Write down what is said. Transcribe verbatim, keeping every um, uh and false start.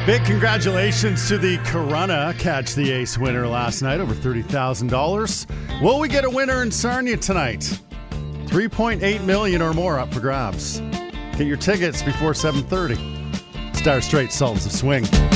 Big congratulations to the Corunna Catch the Ace winner last night, over thirty thousand dollars. Will we get a winner in Sarnia tonight? three point eight million dollars or more up for grabs. Get your tickets before seven thirty. Star Straight Sultans of Swing.